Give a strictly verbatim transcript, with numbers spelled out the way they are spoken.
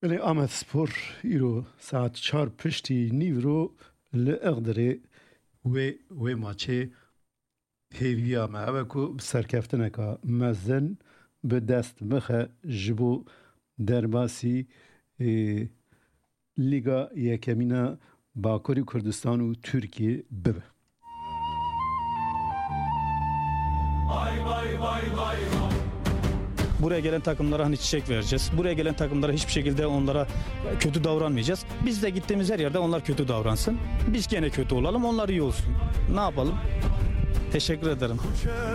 Li Amedspor îro saet çar piştî nîvro li Eqdirê wê wê maçê hêviya me ew e ku bi serkeftineka mezin bi dest bixe ji bo derbasî Lîga Yekemîn a Bakurê Kurdistan û Tirkiye bibe. Buraya gelen takımlara hani çiçek vereceğiz. Buraya gelen takımlara hiçbir şekilde onlara kötü davranmayacağız. Biz de gittiğimiz her yerde onlar kötü davransın. Biz gene kötü olalım, onlar iyi olsun. Ne yapalım? Teşekkür ederim.